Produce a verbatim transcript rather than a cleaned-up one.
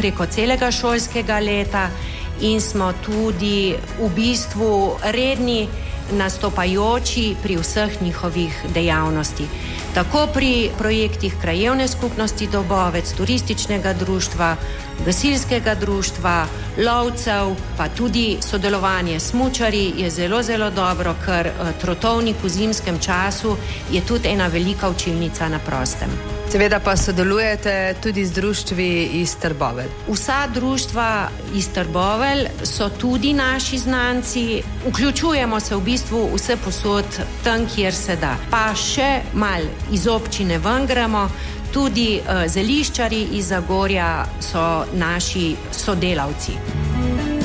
preko celega šolskega leta in smo tudi v bistvu redni nastopajoči pri vseh njihovih dejavnosti. Tako pri projektih Krajevne skupnosti Dobovec, turističnega društva, gasilskega društva, lovcev, pa tudi sodelovanje s smučarji je zelo, zelo dobro, ker Trotovnik v zimskem času je tudi ena velika učilnica na prostem. Seveda pa sodelujete tudi z društvi iz Trbovelj. Vsa društva iz Trbovelj so tudi naši znanci, vključujemo se v bistvu vse posod tam, kjer se da. Pa še mal iz občine ven gremo, tudi uh, zeliščarji iz Zagorja so naši sodelavci.